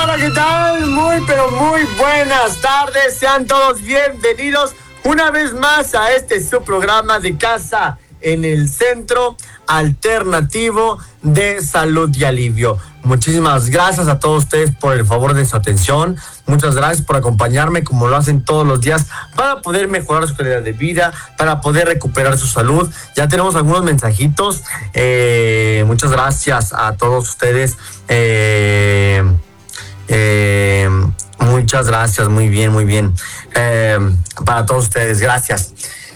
Hola, ¿qué tal? Muy, pero muy buenas tardes. Sean todos bienvenidos una vez más a su programa de casa en el Centro Alternativo de Salud y Alivio. Muchísimas gracias a todos ustedes por el favor de su atención. Muchas gracias por acompañarme como lo hacen todos los días para poder mejorar su calidad de vida, para poder recuperar su salud. Ya tenemos algunos mensajitos. Muchas gracias a todos ustedes. Muchas gracias, muy bien. Para todos ustedes, gracias.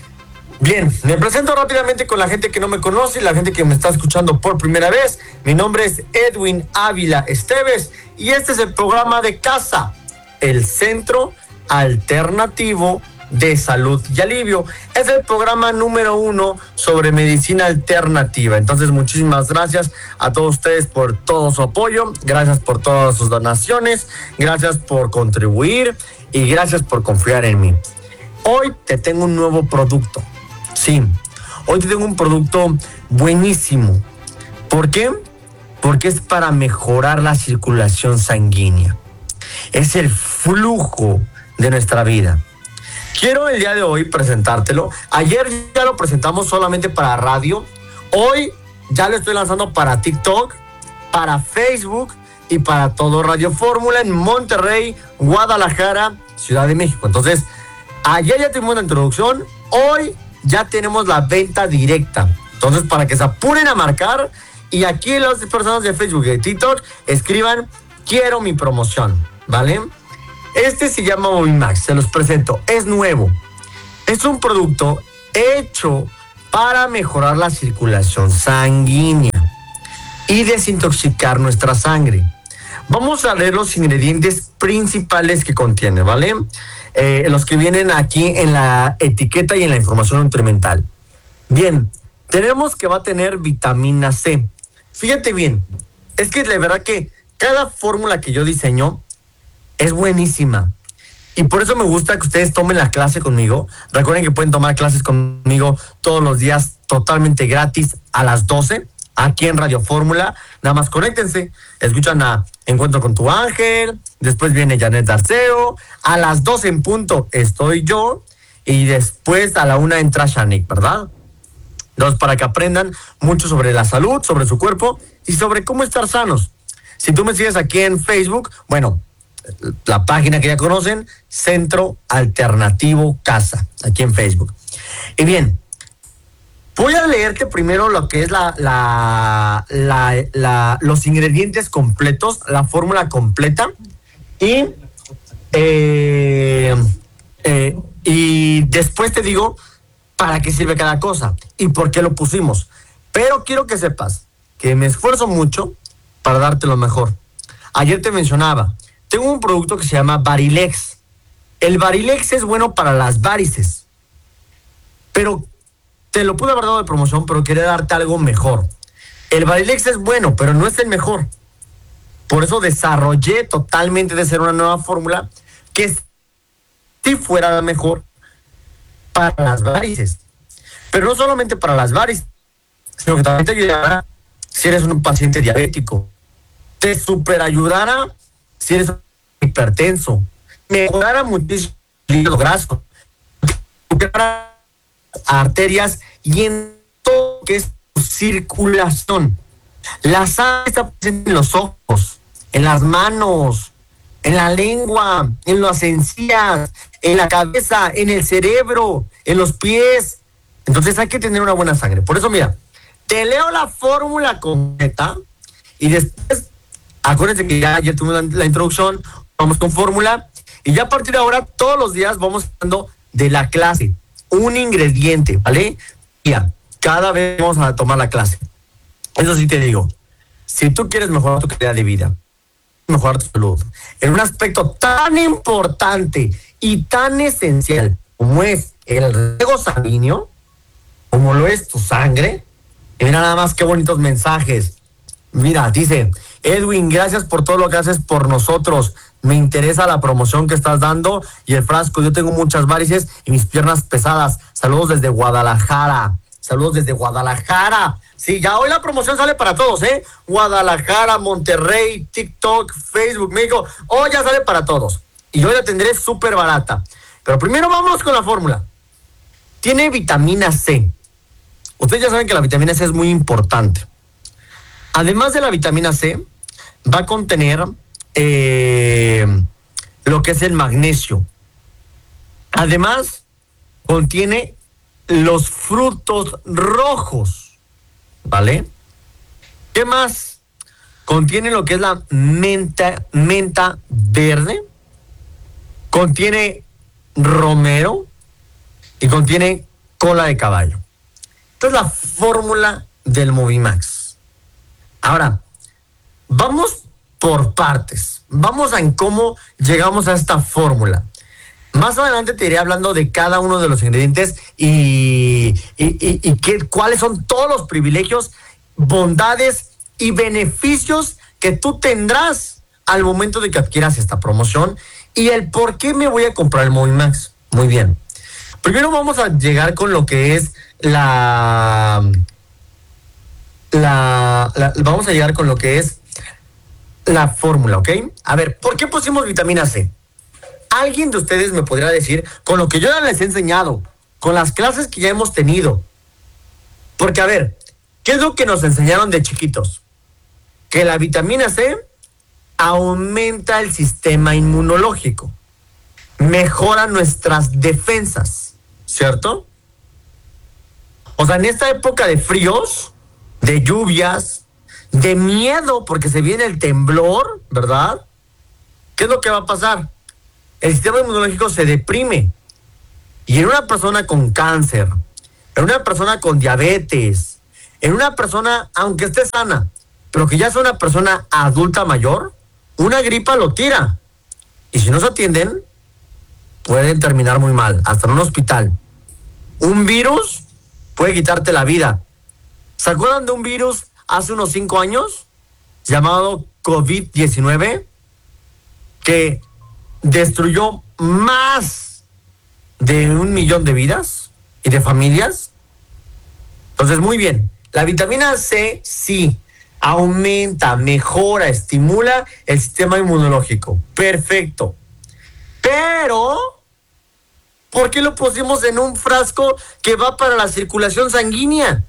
Bien, me presento rápidamente con la gente que no me conoce y la gente que me está escuchando por primera vez. Mi nombre es Edwin Ávila Esteves y este es el programa de casa, el Centro Alternativo de Salud y Alivio. Es el programa número 1 sobre medicina alternativa. Entonces, muchísimas gracias a todos ustedes por todo su apoyo, gracias por todas sus donaciones, gracias por contribuir y gracias por confiar en mí. Hoy te tengo un nuevo producto. Sí, hoy te tengo un producto buenísimo. ¿Por qué? Porque es para mejorar la circulación sanguínea. Es el flujo de nuestra vida. Quiero el día de hoy presentártelo. Ayer ya lo presentamos solamente para radio. Hoy ya lo estoy lanzando para TikTok, para Facebook y para todo Radio Fórmula en Monterrey, Guadalajara, Ciudad de México. Entonces, ayer ya tuvimos la introducción. Hoy ya tenemos la venta directa. Entonces, para que se apuren a marcar y aquí las personas de Facebook y de TikTok escriban quiero mi promoción, ¿vale? Se llama Movimax, se los presento, es nuevo. Es un producto hecho para mejorar la circulación sanguínea y desintoxicar nuestra sangre. Vamos a leer los ingredientes principales que contiene, ¿vale? Los que vienen aquí en la etiqueta y en la información nutrimental. Bien, tenemos que va a tener vitamina C. Fíjate bien, es que la verdad que cada fórmula que yo diseño es buenísima. Y por eso me gusta que ustedes tomen la clase conmigo. Recuerden que pueden tomar clases conmigo todos los días totalmente gratis a las 12 aquí en Radio Fórmula. Nada más conéctense, escuchan a Encuentro con tu Ángel, después viene Janet Arceo, a las 12 en punto estoy yo y después a la 1 entra Shanik, ¿verdad? Entonces, para que aprendan mucho sobre la salud, sobre su cuerpo y sobre cómo estar sanos. Si tú me sigues aquí en Facebook, bueno, la página que ya conocen, Centro Alternativo Casa, aquí en Facebook. Y bien, voy a leerte primero lo que es los ingredientes completos, la fórmula completa y después te digo para qué sirve cada cosa y por qué lo pusimos. Pero quiero que sepas que me esfuerzo mucho para darte lo mejor. Ayer te mencionaba, tengo un producto que se llama Varilex. El Varilex es bueno para las varices, pero te lo pude haber dado de promoción, pero quería darte algo mejor. El Varilex es bueno, pero no es el mejor. Por eso desarrollé totalmente de ser una nueva fórmula que sí fuera la mejor para las varices. Pero no solamente para las varices, sino que también te ayudará si eres un paciente diabético. Te super ayudará si eres hipertenso. Mejorará muchísimo el hígado graso. Arterias y en todo lo que es circulación. La sangre está presente en los ojos, en las manos, en la lengua, en las encías, en la cabeza, en el cerebro, en los pies. Entonces hay que tener una buena sangre. Por eso, mira, te leo la fórmula completa y después, acuérdense que ya ayer tuvimos la introducción, vamos con fórmula y ya a partir de ahora todos los días vamos hablando de la clase. Un ingrediente, ¿vale? Ya, cada vez vamos a tomar la clase. Eso sí te digo, si tú quieres mejorar tu calidad de vida, mejorar tu salud, en un aspecto tan importante y tan esencial como es el riego sanguíneo, como lo es tu sangre, y mira nada más qué bonitos mensajes. Mira, dice, Edwin, gracias por todo lo que haces por nosotros. Me interesa la promoción que estás dando y el frasco. Yo tengo muchas varices y mis piernas pesadas. Saludos desde Guadalajara. Saludos desde Guadalajara. Sí, ya hoy la promoción sale para todos, ¿eh? Guadalajara, Monterrey, TikTok, Facebook, México. Hoy ya sale para todos. Y hoy la tendré súper barata. Pero primero vámonos con la fórmula. Tiene vitamina C. Ustedes ya saben que la vitamina C es muy importante. Además de la vitamina C, va a contener lo que es el magnesio. Además, contiene los frutos rojos, ¿vale? ¿Qué más? Contiene lo que es la menta verde, contiene romero y contiene cola de caballo. Esta es la fórmula del Movimax. Ahora, vamos por partes. Vamos en cómo llegamos a esta fórmula. Más adelante te iré hablando de cada uno de los ingredientes y cuáles son todos los privilegios, bondades y beneficios que tú tendrás al momento de que adquieras esta promoción y el por qué me voy a comprar el Movimax. Muy bien. Primero vamos a llegar con lo que es vamos a llegar con lo que es la fórmula, ¿ok? A ver, ¿por qué pusimos vitamina C? ¿Alguien de ustedes me podría decir, con lo que yo ya les he enseñado, con las clases que ya hemos tenido? Porque, a ver, ¿qué es lo que nos enseñaron de chiquitos? Que la vitamina C aumenta el sistema inmunológico, mejora nuestras defensas, ¿cierto? O sea, en esta época de fríos, de lluvias, de miedo, porque se viene el temblor, ¿verdad? ¿Qué es lo que va a pasar? El sistema inmunológico se deprime. Y en una persona con cáncer, en una persona con diabetes, en una persona, aunque esté sana, pero que ya es una persona adulta mayor, una gripa lo tira. Y si no se atienden, pueden terminar muy mal, hasta en un hospital. Un virus puede quitarte la vida. ¿Se acuerdan de un virus hace unos 5 años llamado COVID-19 que destruyó más de 1 millón de vidas y de familias? Entonces, muy bien, la vitamina C sí aumenta, mejora, estimula el sistema inmunológico. Perfecto. Pero, ¿por qué lo pusimos en un frasco que va para la circulación sanguínea?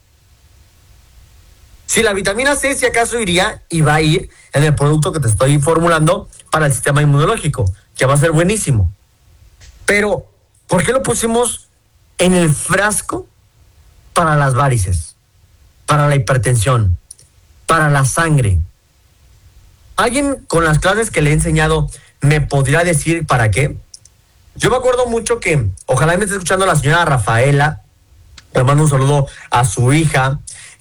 Si la vitamina C, si acaso iría y va a ir en el producto que te estoy formulando para el sistema inmunológico, que va a ser buenísimo. Pero, ¿por qué lo pusimos en el frasco para las varices, para la hipertensión, para la sangre? ¿Alguien con las clases que le he enseñado me podría decir para qué? Yo me acuerdo mucho que, ojalá me esté escuchando la señora Rafaela, le mando un saludo a su hija,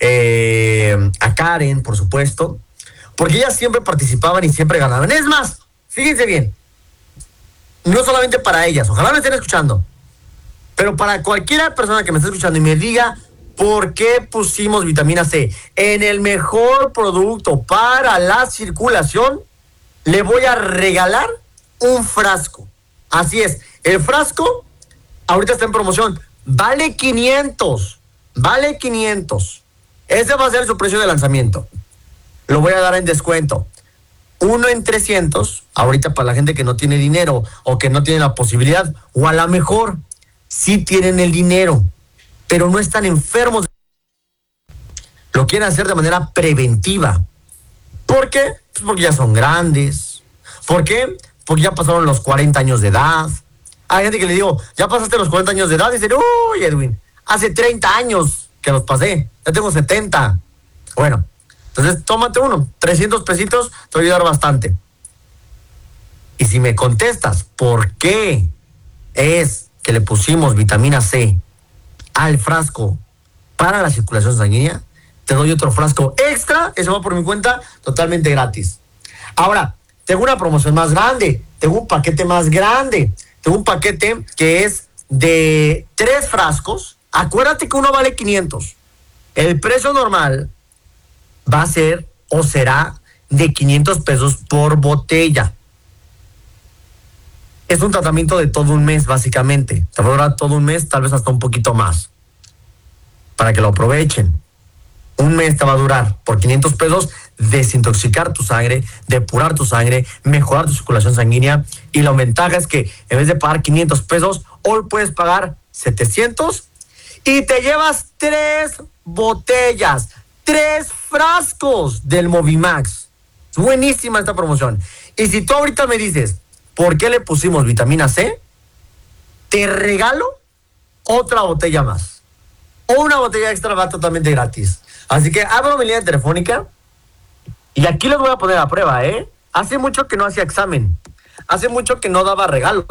a Karen, por supuesto, porque ellas siempre participaban y siempre ganaban. Es más, fíjense bien, no solamente para ellas, ojalá me estén escuchando, pero para cualquier persona que me esté escuchando y me diga por qué pusimos vitamina C en el mejor producto para la circulación, le voy a regalar un frasco. Así es, el frasco ahorita está en promoción, vale 500, vale 500. Ese va a ser su precio de lanzamiento. Lo voy a dar en descuento. 1 en 300, ahorita para la gente que no tiene dinero o que no tiene la posibilidad, o a lo mejor sí tienen el dinero, pero no están enfermos. Lo quieren hacer de manera preventiva. ¿Por qué? Pues porque ya son grandes. ¿Por qué? Porque ya pasaron los 40 años de edad. Hay gente que le digo, ya pasaste los 40 años de edad, y dicen, uy, Edwin, hace 30 años que los pasé, ya tengo 70. Bueno, entonces tómate uno, 300 pesitos, te va a ayudar bastante. Y si me contestas por qué es que le pusimos vitamina C al frasco para la circulación sanguínea, te doy otro frasco extra, eso va por mi cuenta, totalmente gratis. Ahora, tengo una promoción más grande, tengo un paquete más grande, tengo un paquete que es de 3 frascos. Acuérdate que uno vale 500. El precio normal va a ser o será de 500 pesos por botella. Es un tratamiento de todo un mes, básicamente. Te va a durar todo un mes, tal vez hasta un poquito más, para que lo aprovechen. Un mes te va a durar por 500 pesos desintoxicar tu sangre, depurar tu sangre, mejorar tu circulación sanguínea. Y la ventaja es que en vez de pagar 500 pesos, hoy puedes pagar 700 y te llevas 3 botellas, 3 frascos del Movimax. Es buenísima esta promoción. Y si tú ahorita me dices, ¿por qué le pusimos vitamina C? Te regalo otra botella más. O una botella extra va totalmente gratis. Así que abro mi línea telefónica y aquí los voy a poner a prueba, ¿eh? Hace mucho que no hacía examen. Hace mucho que no daba regalos.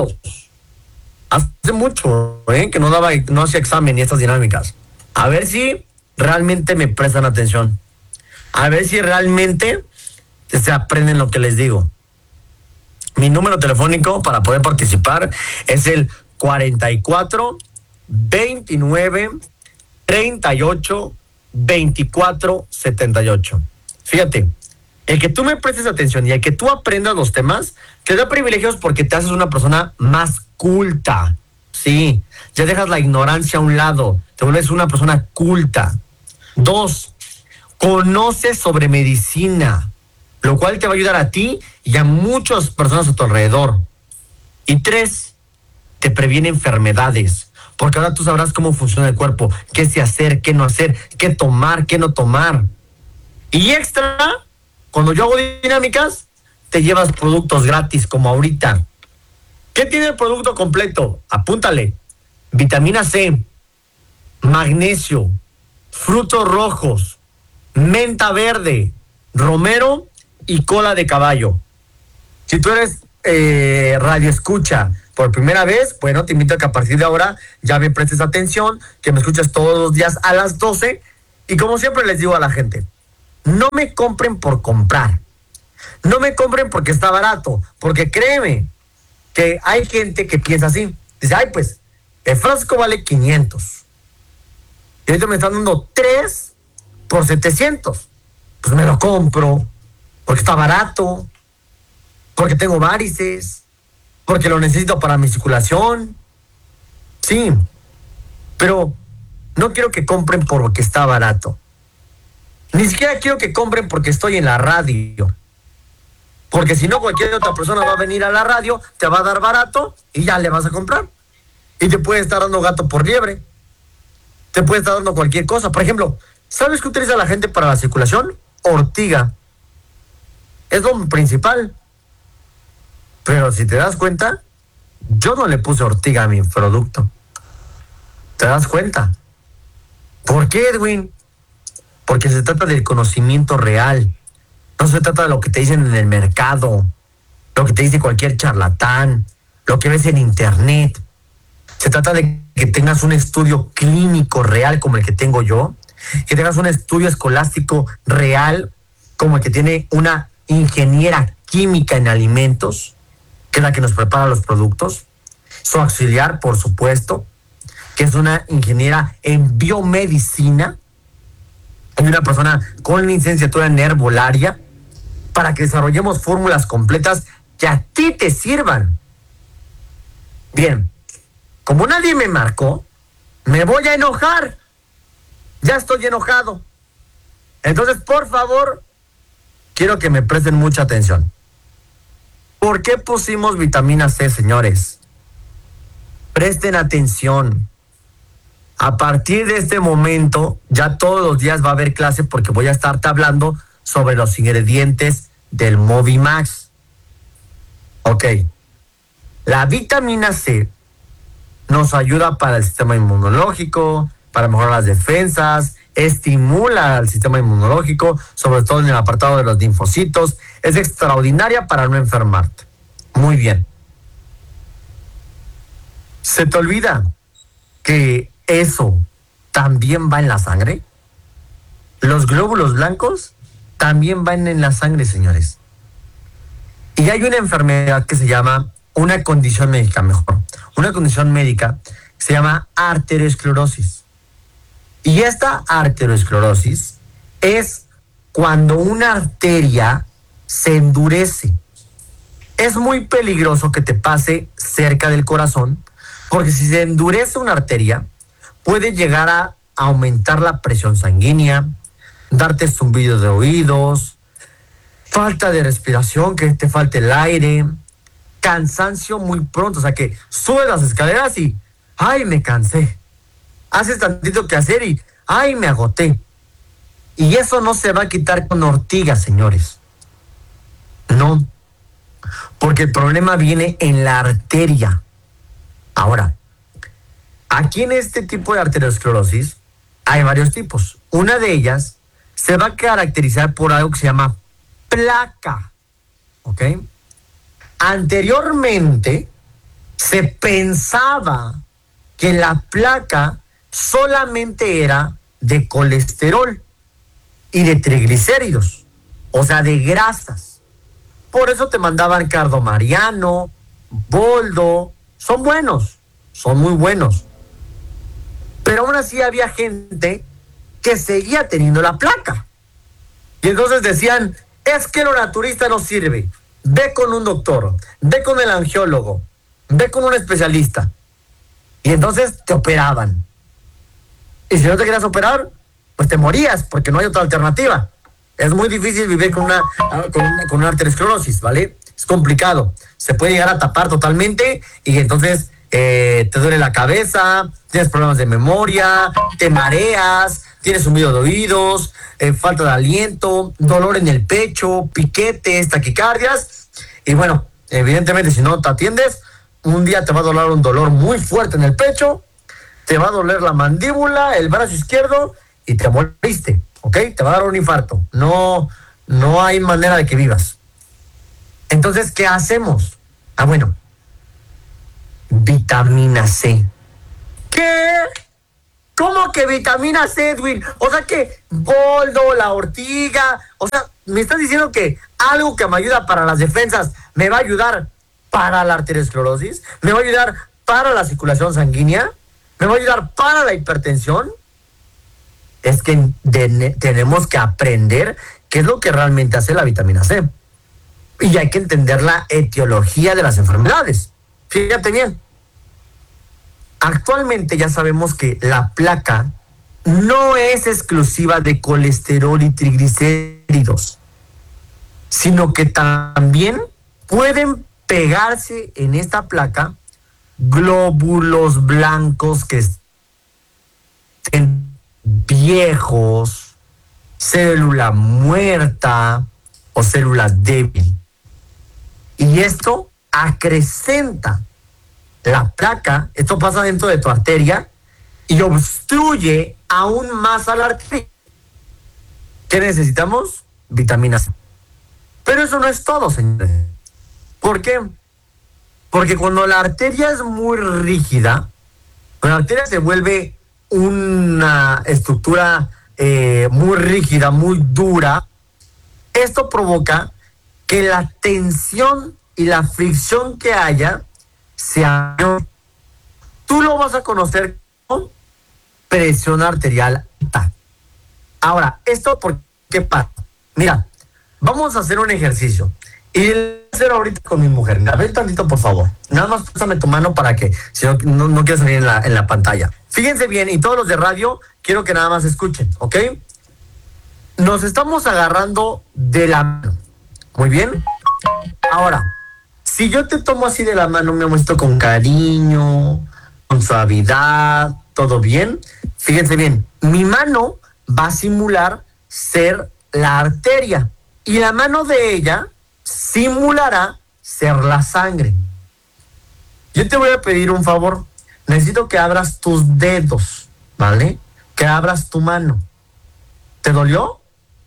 Hace mucho, que no hacía examen y estas dinámicas. A ver si realmente me prestan atención. A ver si realmente se aprenden lo que les digo. Mi número telefónico para poder participar es el 44 29 38 24 78. Fíjate, el que tú me prestes atención y el que tú aprendas los temas te da privilegios porque te haces una persona más culta. Sí, ya dejas la ignorancia a un lado, te vuelves una persona culta. 2, conoces sobre medicina, lo cual te va a ayudar a ti y a muchas personas a tu alrededor. Y 3, te previene enfermedades, porque ahora tú sabrás cómo funciona el cuerpo, qué sí hacer, qué no hacer, qué tomar, qué no tomar. Y extra, cuando yo hago dinámicas, te llevas productos gratis como ahorita. ¿Qué tiene el producto completo? Apúntale. Vitamina C, magnesio, frutos rojos, menta verde, romero y cola de caballo. Si tú eres radio escucha por primera vez, bueno, te invito a que a partir de ahora ya me prestes atención, que me escuches todos los días a las 12. Y como siempre les digo a la gente, no me compren por comprar. No me compren porque está barato, porque créeme que hay gente que piensa así. Dice, ay, pues, el frasco vale 500. Y ahorita me están dando 3 por 700. Pues me lo compro, porque está barato, porque tengo varices, porque lo necesito para mi circulación. Sí, pero no quiero que compren porque está barato. Ni siquiera quiero que compren porque estoy en la radio. Porque si no, cualquier otra persona va a venir a la radio, te va a dar barato y ya le vas a comprar. Y te puede estar dando gato por liebre. Te puede estar dando cualquier cosa. Por ejemplo, ¿sabes qué utiliza la gente para la circulación? Ortiga. Es lo principal. Pero si te das cuenta, yo no le puse ortiga a mi producto. ¿Te das cuenta? ¿Por qué, Edwin? Porque se trata del conocimiento real. No se trata de lo que te dicen en el mercado, lo que te dice cualquier charlatán, lo que ves en internet. Se trata de que tengas un estudio clínico real como el que tengo yo, que tengas un estudio escolástico real como el que tiene una ingeniera química en alimentos, que es la que nos prepara los productos, su auxiliar, por supuesto, que es una ingeniera en biomedicina, y una persona con licenciatura en herbolaria, para que desarrollemos fórmulas completas que a ti te sirvan. Bien, como nadie me marcó, me voy a enojar. Ya estoy enojado. Entonces, por favor, quiero que me presten mucha atención. ¿Por qué pusimos vitamina C, señores? Presten atención. A partir de este momento, ya todos los días va a haber clase porque voy a estarte hablando sobre los ingredientes del Movimax. Ok. La vitamina C nos ayuda para el sistema inmunológico, para mejorar las defensas, estimula al sistema inmunológico, sobre todo en el apartado de los linfocitos. Es extraordinaria para no enfermarte. Muy bien. ¿Se te olvida que eso también va en la sangre? Los glóbulos blancos también van en la sangre, señores. Y hay una enfermedad que se llama, una condición médica, una condición médica que se llama arteriosclerosis. Y esta arteriosclerosis es cuando una arteria se endurece. Es muy peligroso que te pase cerca del corazón, porque si se endurece una arteria, puede llegar a aumentar la presión sanguínea, darte zumbido de oídos, falta de respiración, que te falte el aire, cansancio muy pronto, o sea que subes las escaleras y, ay, me cansé. Haces tantito que hacer y, ay, me agoté. Y eso no se va a quitar con ortigas, señores. No, porque el problema viene en la arteria. Ahora, aquí en este tipo de arteriosclerosis hay varios tipos. Una de ellas se va a caracterizar por algo que se llama placa, ¿ok? Anteriormente se pensaba que la placa solamente era de colesterol y de triglicéridos, o sea, de grasas. Por eso te mandaban cardomariano, boldo, son buenos, son muy buenos. Pero aún así había gente que seguía teniendo la placa. Y entonces decían, es que lo naturista no sirve. Ve con un doctor, ve con el angiólogo, ve con un especialista. Y entonces te operaban. Y si no te querías operar, pues te morías, porque no hay otra alternativa. Es muy difícil vivir con una arteriosclerosis, ¿vale? Es complicado. Se puede llegar a tapar totalmente y entonces te duele la cabeza, tienes problemas de memoria, te mareas, tienes zumbido de oídos, falta de aliento, dolor en el pecho, piquetes, taquicardias. Y bueno, evidentemente si no te atiendes, un día te va a doler un dolor muy fuerte en el pecho, te va a doler la mandíbula, el brazo izquierdo y te moriste, ¿ok? Te va a dar un infarto. No hay manera de que vivas. Entonces, ¿qué hacemos? Bueno, vitamina C. ¿Qué? ¿Cómo que vitamina C, Edwin? O sea que boldo, la ortiga, o sea, me estás diciendo que algo que me ayuda para las defensas me va a ayudar para la arteriosclerosis, me va a ayudar para la circulación sanguínea, me va a ayudar para la hipertensión. Es que tenemos que aprender qué es lo que realmente hace la vitamina C. Y hay que entender la etiología de las enfermedades. Fíjate bien. Actualmente ya sabemos que la placa no es exclusiva de colesterol y triglicéridos, sino que también pueden pegarse en esta placa glóbulos blancos que estén viejos, célula muerta o célula débil. Y esto acrecenta la placa, esto pasa dentro de tu arteria y obstruye aún más a la arteria. ¿Qué necesitamos? Vitamina C. Pero eso no es todo, señores. ¿Por qué? Porque cuando la arteria es muy rígida, cuando la arteria se vuelve una estructura muy rígida, muy dura, esto provoca que la tensión y la fricción que haya sea mayor. Tú lo vas a conocer como presión arterial alta. Ahora, ¿esto por qué pasa? Mira, vamos a hacer un ejercicio. Y lo voy a hacer ahorita con mi mujer. A ver tantito, por favor. Nada más pásame tu mano para que, si no quiero salir en la pantalla. Fíjense bien, y todos los de radio, quiero que nada más escuchen, ¿ok? Nos estamos agarrando de la mano. Muy bien. Ahora, si yo te tomo así de la mano, me muestro con cariño, con suavidad, todo bien. Fíjense bien, mi mano va a simular ser la arteria y la mano de ella simulará ser la sangre. Yo te voy a pedir un favor. Necesito que abras tus dedos, ¿vale? Que abras tu mano. ¿Te dolió?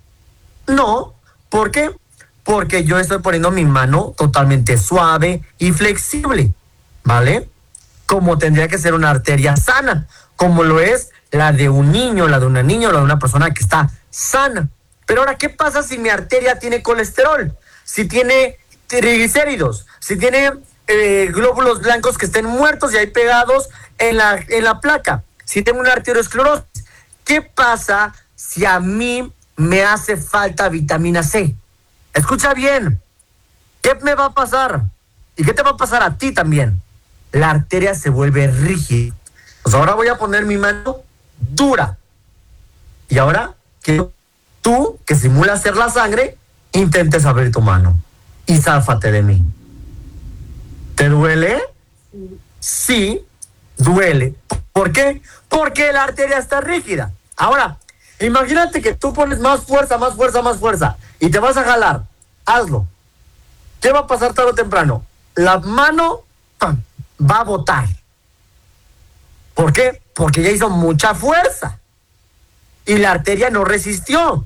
No. ¿Por qué? Porque yo estoy poniendo mi mano totalmente suave y flexible, ¿vale? Como tendría que ser una arteria sana, como lo es la de un niño, la de una niña, la de una persona que está sana. Pero ahora, ¿qué pasa si mi arteria tiene colesterol? Si tiene triglicéridos, si tiene glóbulos blancos que estén muertos y ahí pegados en la placa, si tengo una arteriosclerosis. ¿Qué pasa si a mí me hace falta vitamina C? Escucha bien, ¿qué me va a pasar? ¿Y qué te va a pasar a ti también? La arteria se vuelve rígida. Pues ahora voy a poner mi mano dura. Y ahora quiero tú, que simulas ser la sangre, intentes abrir tu mano y záfate de mí. ¿Te duele? Sí, duele. ¿Por qué? Porque la arteria está rígida. Ahora, imagínate que tú pones más fuerza y te vas a jalar. Hazlo. ¿Qué va a pasar tarde o temprano? La mano va a botar. ¿Por qué? Porque ya hizo mucha fuerza y la arteria no resistió.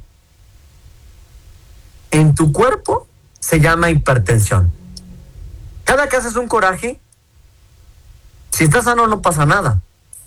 En tu cuerpo se llama hipertensión. Cada que haces un coraje, si estás sano no pasa nada.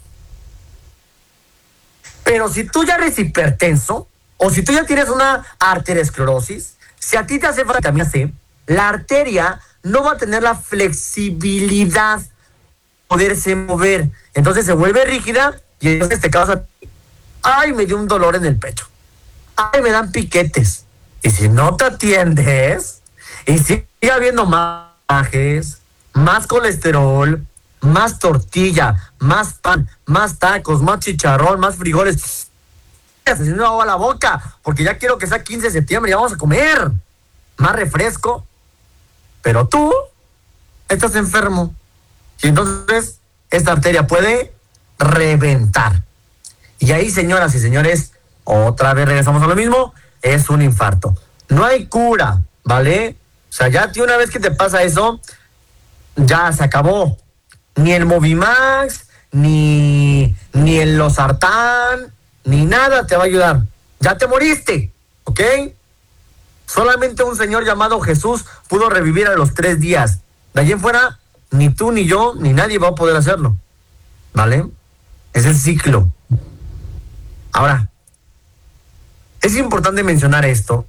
Pero si tú ya eres hipertenso, o si tú ya tienes una arteriosclerosis, si a ti te hace falta vitamina C, la arteria no va a tener la flexibilidad de poderse mover. Entonces se vuelve rígida y entonces te causa, ay, me dio un dolor en el pecho. Ay, me dan piquetes. Y si no te atiendes, y sigue habiendo más bajes, más colesterol, más tortilla, más pan, más tacos, más chicharrón, más frijoles. Se me agua la boca, porque ya quiero que sea 15 de septiembre, ya vamos a comer. Más refresco. Pero tú estás enfermo. Y entonces esta arteria puede reventar. Y ahí, señoras y señores, otra vez regresamos a lo mismo, es un infarto. No hay cura, ¿vale? O sea, ya una vez que te pasa eso, ya se acabó. Ni el Movimax, ni el Losartán, ni nada te va a ayudar. Ya te moriste, ¿ok? Solamente un señor llamado Jesús pudo revivir a los 3 días. De allí en fuera, ni tú, ni yo, ni nadie va a poder hacerlo, ¿vale? Es el ciclo. Ahora, es importante mencionar esto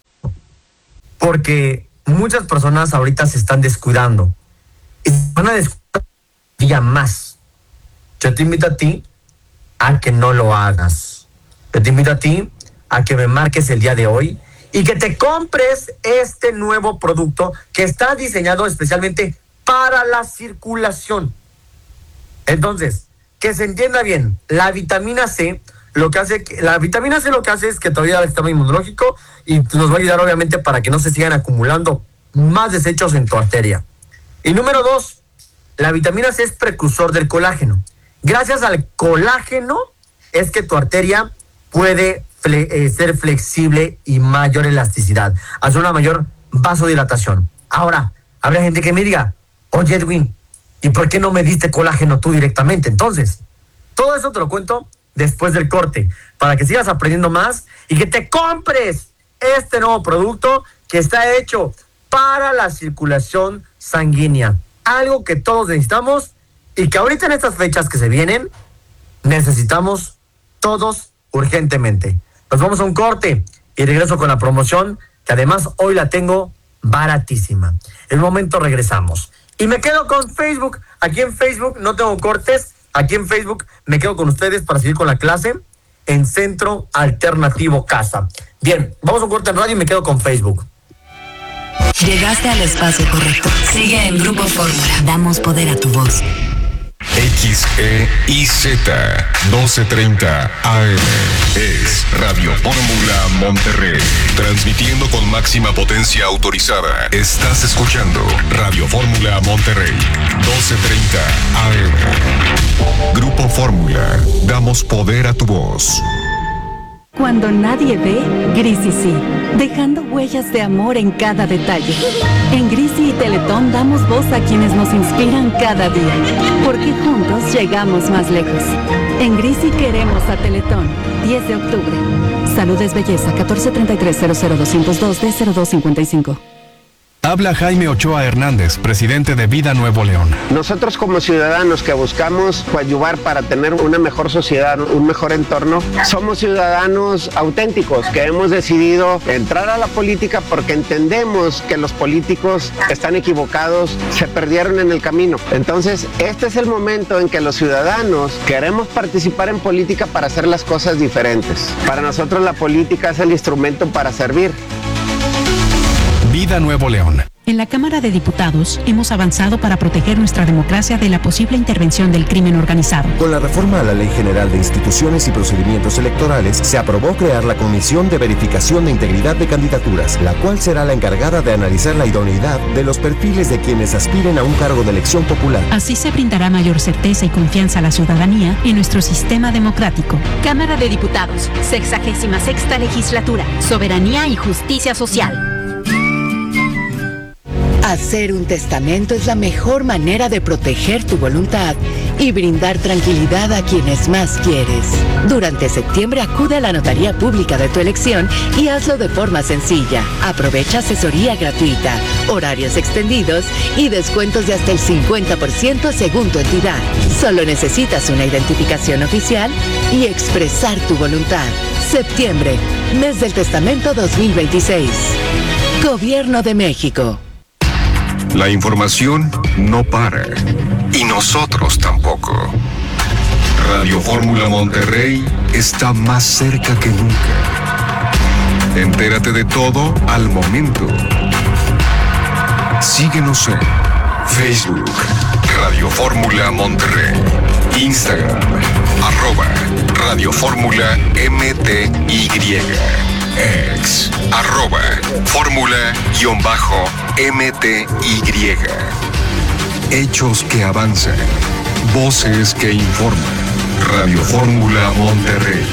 porque muchas personas ahorita se están descuidando y se van a descuidar día más. Yo te invito a ti a que no lo hagas. Yo te invito a ti a que me marques el día de hoy y que te compres este nuevo producto que está diseñado especialmente para la circulación. Entonces, que se entienda bien, la vitamina C lo que hace es que todavía el sistema inmunológico y nos va a ayudar obviamente para que no se sigan acumulando más desechos en tu arteria. Y número 2, la vitamina C es precursor del colágeno. Gracias al colágeno es que tu arteria puede ser flexible y mayor elasticidad, hacer una mayor vasodilatación. Ahora, habrá gente que me diga, oye Edwin, ¿y por qué no me diste colágeno tú directamente? Entonces, todo eso te lo cuento después del corte, para que sigas aprendiendo más y que te compres este nuevo producto que está hecho para la circulación sanguínea. Algo que todos necesitamos y que ahorita en estas fechas que se vienen, necesitamos todos urgentemente. Nos vamos a un corte y regreso con la promoción, que además hoy la tengo baratísima. En un momento regresamos. Y me quedo con Facebook. Aquí en Facebook no tengo cortes. Aquí en Facebook me quedo con ustedes para seguir con la clase en Centro Alternativo Casa. Bien, vamos a un corte en radio y me quedo con Facebook. Llegaste al espacio correcto. Sigue en Grupo Fórmula. Damos poder a tu voz. XEIZ 1230 AM es Radio Fórmula Monterrey, transmitiendo con máxima potencia autorizada. Estás escuchando Radio Fórmula Monterrey 1230 AM. Grupo Fórmula, damos poder a tu voz. Cuando nadie ve, Grisi sí, dejando huellas de amor en cada detalle. En Grisi y Teletón damos voz a quienes nos inspiran cada día, porque juntos llegamos más lejos. En Grisi queremos a Teletón. 10 de octubre. Salud es belleza. 1433-00202-D0255. Habla Jaime Ochoa Hernández, presidente de Vida Nuevo León. Nosotros como ciudadanos que buscamos coadyuvar para tener una mejor sociedad, un mejor entorno, somos ciudadanos auténticos que hemos decidido entrar a la política porque entendemos que los políticos están equivocados, se perdieron en el camino. Entonces, este es el momento en que los ciudadanos queremos participar en política para hacer las cosas diferentes. Para nosotros la política es el instrumento para servir. Vida Nuevo León. En la Cámara de Diputados hemos avanzado para proteger nuestra democracia de la posible intervención del crimen organizado. Con la reforma a la Ley General de Instituciones y Procedimientos Electorales, se aprobó crear la Comisión de Verificación de Integridad de Candidaturas, la cual será la encargada de analizar la idoneidad de los perfiles de quienes aspiren a un cargo de elección popular. Así se brindará mayor certeza y confianza a la ciudadanía en nuestro sistema democrático. Cámara de Diputados, 66ª Legislatura, Soberanía y Justicia Social. Hacer un testamento es la mejor manera de proteger tu voluntad y brindar tranquilidad a quienes más quieres. Durante septiembre acude a la notaría pública de tu elección y hazlo de forma sencilla. Aprovecha asesoría gratuita, horarios extendidos y descuentos de hasta el 50% según tu entidad. Solo necesitas una identificación oficial y expresar tu voluntad. Septiembre, mes del testamento 2026. Gobierno de México. La información no para. Y nosotros tampoco. Radio Fórmula Monterrey está más cerca que nunca. Entérate de todo al momento. Síguenos en Facebook, Radio Fórmula Monterrey. Instagram, @Radio Fórmula MTY. Ex, @Fórmula_MTY. Hechos que avanzan, voces que informan. Radio Fórmula Monterrey.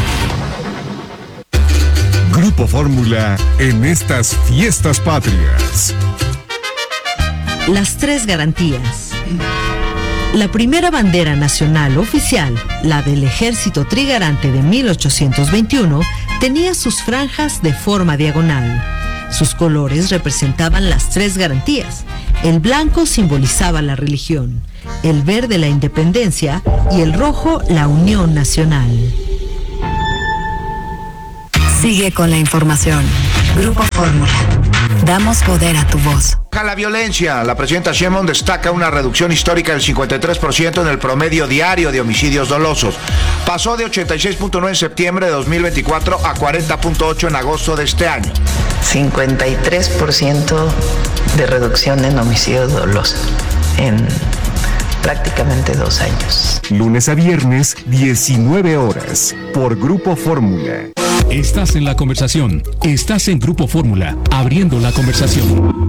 Grupo Fórmula en estas fiestas patrias. Las 3 garantías. La primera bandera nacional oficial, la del Ejército Trigarante de 1821, tenía sus franjas de forma diagonal. Sus colores representaban las 3 garantías. El blanco simbolizaba la religión, el verde la independencia y el rojo la unión nacional. Sigue con la información. Grupo Fórmula. Damos poder a tu voz. La violencia. La presidenta Sheinbaum destaca una reducción histórica del 53% en el promedio diario de homicidios dolosos. Pasó de 86.9 en septiembre de 2024 a 40.8 en agosto de este año. 53% de reducción en homicidios dolosos en prácticamente 2 años. Lunes a viernes, 19 horas, por Grupo Fórmula. Estás en la conversación. Estás en Grupo Fórmula, abriendo la conversación.